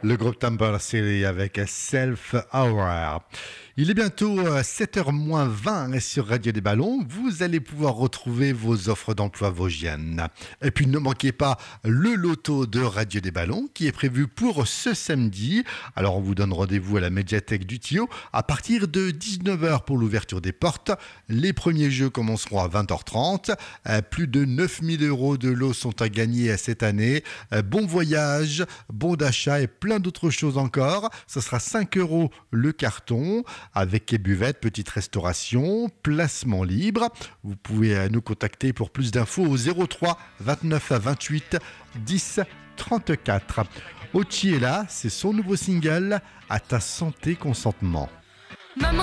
Le groupe Temple City avec Self Hour. Il est bientôt 7h moins 20 sur Radio des Ballons. Vous allez pouvoir retrouver vos offres d'emploi vosgiennes. Et puis ne manquez pas le loto de Radio des Ballons qui est prévu pour ce samedi. Alors on vous donne rendez-vous à la médiathèque du Tio à partir de 19h pour l'ouverture des portes. Les premiers jeux commenceront à 20h30. Plus de 9000 € de lots sont à gagner cette année. Bon voyage, bon d'achat et plein d'autres choses encore. Ce sera 5 € le carton avec quai buvette, petite restauration, placement libre. Vous pouvez nous contacter pour plus d'infos au 03 29 28 10 34. Ochi est là, c'est son nouveau single À ta santé consentement. Maman